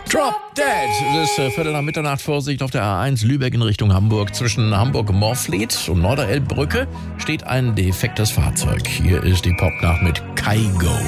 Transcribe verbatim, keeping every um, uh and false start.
Drop Dead. Es ist äh, Viertel nach Mitternacht. Vorsicht auf der A eins Lübeck in Richtung Hamburg. Zwischen Hamburg-Morfleet und Norderelbbrücke steht ein defektes Fahrzeug. Hier ist die Popnacht mit Kygo.